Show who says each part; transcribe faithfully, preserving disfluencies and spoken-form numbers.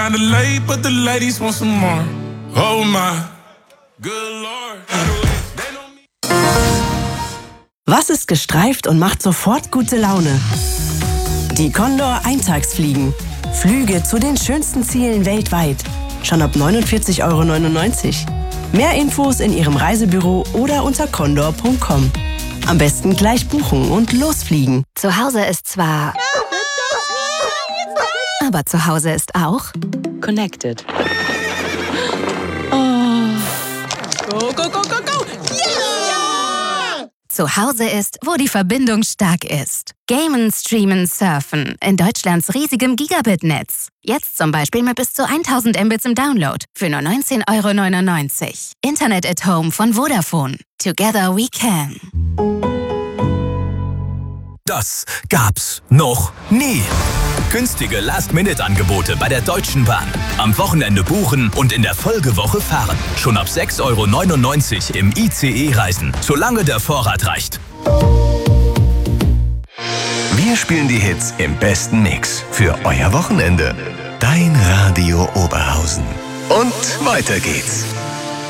Speaker 1: Kinda late, but the ladies want some more. Oh my, good Lord.
Speaker 2: Was ist gestreift und macht sofort gute Laune? Die Condor Eintagsfliegen. Flüge zu den schönsten Zielen weltweit. Schon ab neunundvierzig Euro neunundneunzig. Mehr Infos in Ihrem Reisebüro oder unter condor punkt com. Am besten gleich buchen und losfliegen.
Speaker 3: Zu Hause ist zwar... Aber zu Hause ist auch...
Speaker 2: Connected.
Speaker 4: Go, go, go, go, go! Yeah!
Speaker 3: Zu Hause ist, wo die Verbindung stark ist. Gamen, streamen, surfen. In Deutschlands riesigem Gigabit-Netz. Jetzt zum Beispiel mit bis zu tausend Mbits im Download. Für nur neunzehn Euro neunundneunzig. Internet at Home von Vodafone. Together we can.
Speaker 5: Das gab's noch nie. Günstige Last-Minute-Angebote bei der Deutschen Bahn. Am Wochenende buchen und in der Folgewoche fahren. Schon ab sechs Euro neunundneunzig im I C E reisen, solange der Vorrat reicht.
Speaker 6: Wir spielen die Hits im besten Mix für euer Wochenende. Dein Radio Oberhausen. Und weiter geht's.